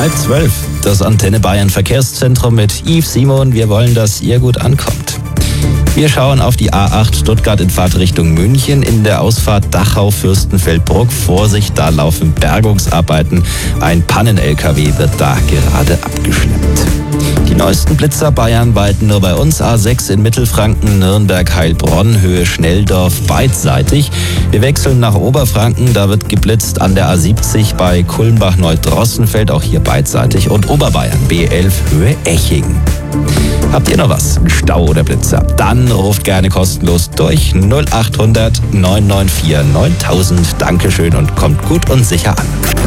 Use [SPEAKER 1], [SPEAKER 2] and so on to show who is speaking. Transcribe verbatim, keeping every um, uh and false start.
[SPEAKER 1] Halb zwölf. Das Antenne Bayern Verkehrszentrum mit Yves Simon. Wir wollen, dass ihr gut ankommt. Wir schauen auf die A acht Stuttgart in Fahrtrichtung München. In der Ausfahrt Dachau-Fürstenfeldbruck. Vorsicht, da laufen Bergungsarbeiten. Ein Pannen-L K W wird da gerade abgeschleppt. Die neuesten Blitzer bayernweit nur bei uns. A sechs in Mittelfranken, Nürnberg, Heilbronn, Höhe Schnelldorf beidseitig. Wir wechseln nach Oberfranken, da wird geblitzt an der A siebzig bei Kulmbach-Neudrossenfeld, auch hier beidseitig. Und Oberbayern, B elf, Höhe Eching. Habt ihr noch was? Ein Stau oder Blitzer? Dann ruft gerne kostenlos durch null acht hundert neun neun vier neuntausend. Dankeschön und kommt gut und sicher an.